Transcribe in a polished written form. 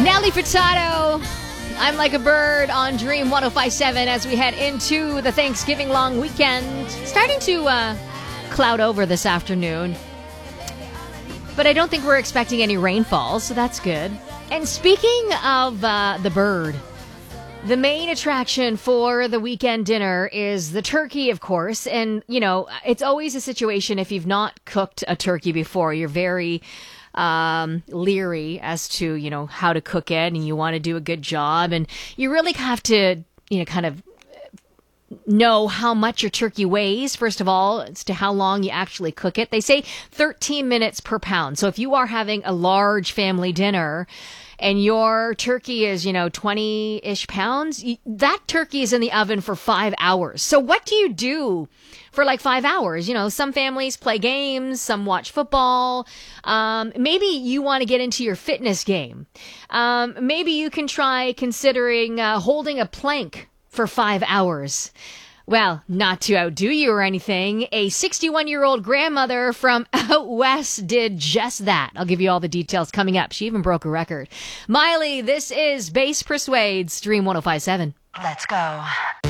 Nelly Furtado, I'm Like a Bird on Dream 105.7 as we head into the Thanksgiving long weekend. Starting to cloud over this afternoon. But I don't think we're expecting any rainfall, so that's good. And speaking of the bird, the main attraction for the weekend dinner is the turkey, of course. And, you know, it's always a situation if you've not cooked a turkey before, you're very leery as to, you know, how to cook it, and you want to do a good job. And you really have to, you know, kind of know how much your turkey weighs, first of all, as to how long you actually cook it. They say 13 minutes per pound. So if you are having a large family dinner and your turkey is, you know, 20-ish pounds, that turkey is in the oven for 5 hours. So what do you do for like 5 hours? You know, some families play games, some watch football. Maybe you want to get into your fitness game. Maybe you can try considering holding a plank for 5 hours. Well, not to outdo you or anything, a 61-year-old grandmother from out west did just that. I'll give you all the details coming up. She even broke a record. Miley, this is Bass Persuades, Dream 105.7. Let's go.